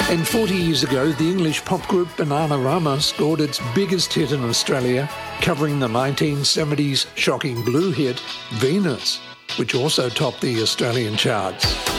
And 40 years ago, the English pop group Bananarama scored its biggest hit in Australia, covering the 1970s shocking blue hit Venus, which also topped the Australian charts.